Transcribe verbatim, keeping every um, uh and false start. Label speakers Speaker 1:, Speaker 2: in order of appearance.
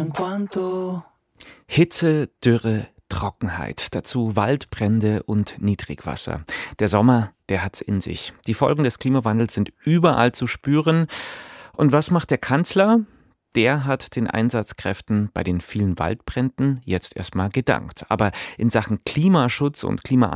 Speaker 1: Hitze, Dürre, Trockenheit, dazu Waldbrände und Niedrigwasser. Der Sommer, der hat's in sich. Die Folgen des Klimawandels sind überall zu spüren. Und was macht der Kanzler? Der hat den Einsatzkräften bei den vielen Waldbränden jetzt erstmal gedankt. Aber in Sachen Klimaschutz und Klima